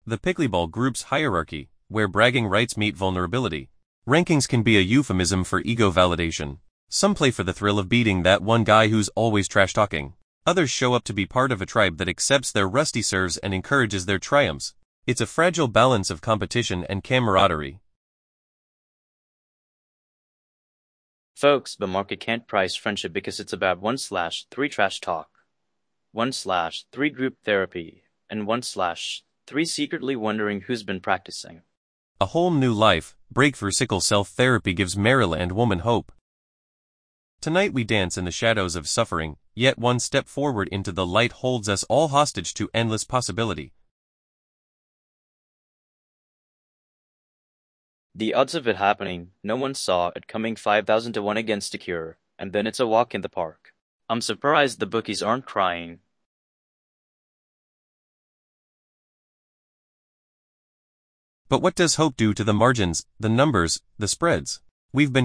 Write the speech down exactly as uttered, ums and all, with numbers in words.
The Pickleball Group's hierarchy, where bragging rights meet vulnerability. Rankings can be a euphemism for ego validation. Some play for the thrill of beating that one guy who's always trash-talking. Others show up to be part of a tribe that accepts their rusty serves and encourages their triumphs. It's a fragile balance of competition and camaraderie. Folks, the market can't price friendship because it's about one slash three trash talk, one slash three group therapy, and one slash three secretly wondering who's been practicing. A whole new life, breakthrough sickle self-therapy gives Maryland woman hope. Tonight we dance in the shadows of suffering, yet one step forward into the light holds us all hostage to endless possibility. The odds of it happening, no one saw it coming five thousand to one against the cure, and then it's a walk in the park. I'm surprised the bookies aren't crying. But what does hope do to the margins, the numbers, the spreads? We've been